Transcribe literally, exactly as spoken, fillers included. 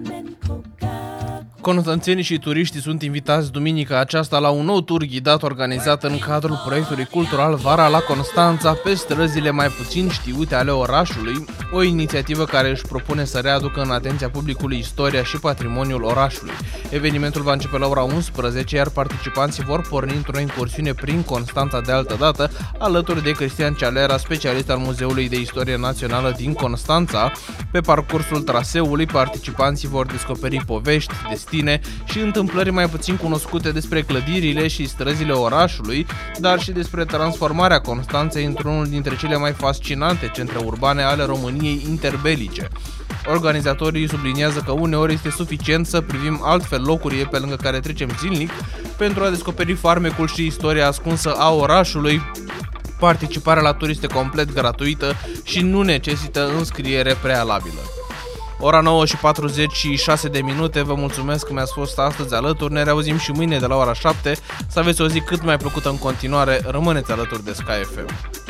Constanțenii și turiștii sunt invitați duminica aceasta la un nou tur ghidat organizat în cadrul proiectului cultural Vara la Constanța pe străzile mai puțin știute ale orașului, o inițiativă care își propune să readucă în atenția publicului istoria și patrimoniul orașului. Evenimentul va începe la ora unsprezece, iar participanții vor porni într-o incursiune prin Constanța de altă dată, alături de Cristian Cealera, specialist al Muzeului de Istorie Națională din Constanța. Pe parcursul traseului, participanții vor descoperi povești, destine și întâmplări mai puțin cunoscute despre clădirile și străzile orașului, dar și despre transformarea Constanței într-unul dintre cele mai fascinante centre urbane ale României interbelice. Organizatorii subliniază că uneori este suficient să privim altfel locurile pe lângă care trecem zilnic pentru a descoperi farmecul și istoria ascunsă a orașului. Participarea la tur este complet gratuită și nu necesită înscriere prealabilă. Ora nouă și patruzeci și șase de minute, vă mulțumesc că mi-ați fost astăzi alături, ne reauzim și mâine de la ora șapte, să aveți o zi cât mai plăcută în continuare, rămâneți alături de Sky F M.